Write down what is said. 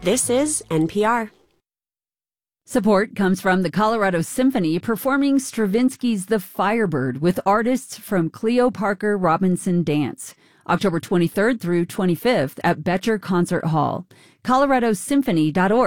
This is NPR. Support comes from the Colorado Symphony performing Stravinsky's The Firebird with artists from Cleo Parker Robinson Dance, October 23rd through 25th at Betcher Concert Hall. coloradosymphony.org